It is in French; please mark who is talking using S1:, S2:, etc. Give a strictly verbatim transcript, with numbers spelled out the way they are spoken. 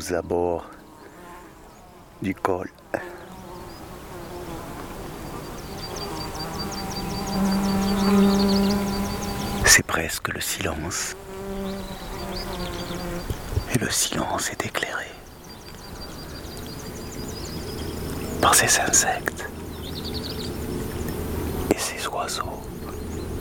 S1: aux abords du col. C'est presque le silence. Et le silence est éclairé par ces insectes et ces oiseaux.